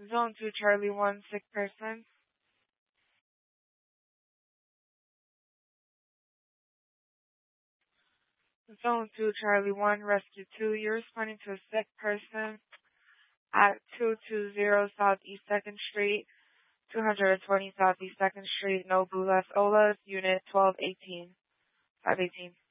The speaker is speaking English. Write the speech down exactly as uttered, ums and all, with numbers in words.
Zone two, Charlie one, sick person. Zone two, Charlie one, rescue two. You're responding to a sick person at two two zero Southeast second Street, two twenty Southeast second Street, Nobu Las Olas, Unit twelve eighteen, five eighteen.